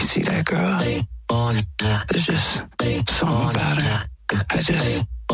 see that girl. There's just something about her. I just